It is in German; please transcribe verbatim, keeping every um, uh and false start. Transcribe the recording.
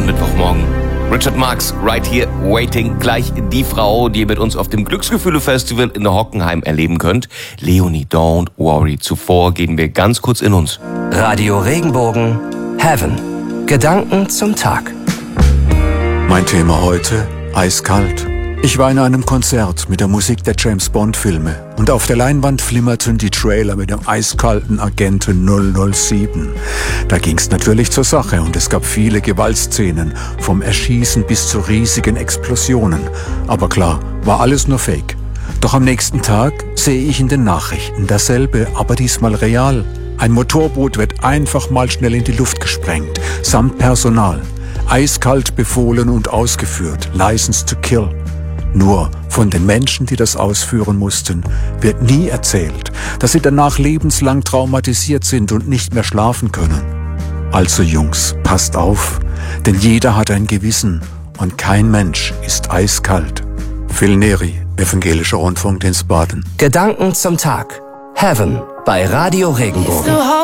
schönen Mittwochmorgen. Richard Marx, right here, waiting. Gleich die Frau, die ihr mit uns auf dem Glücksgefühle-Festival in Hockenheim erleben könnt. Leonie, don't worry. Zuvor gehen wir ganz kurz in uns. Radio Regenbogen, Heaven. Gedanken zum Tag. Mein Thema heute, eiskalt. Ich war in einem Konzert mit der Musik der James-Bond-Filme und auf der Leinwand flimmerten die Trailer mit dem eiskalten Agenten null null sieben. Da ging's natürlich zur Sache und es gab viele Gewaltszenen, vom Erschießen bis zu riesigen Explosionen. Aber klar, war alles nur Fake. Doch am nächsten Tag sehe ich in den Nachrichten dasselbe, aber diesmal real. Ein Motorboot wird einfach mal schnell in die Luft gesprengt, samt Personal. Eiskalt befohlen und ausgeführt, License to Kill. Nur von den Menschen, die das ausführen mussten, wird nie erzählt, dass sie danach lebenslang traumatisiert sind und nicht mehr schlafen können. Also Jungs, passt auf, denn jeder hat ein Gewissen und kein Mensch ist eiskalt. Phil Neri, Evangelischer Rundfunkdienst Baden. Gedanken zum Tag. Heaven bei Radio Regenbogen.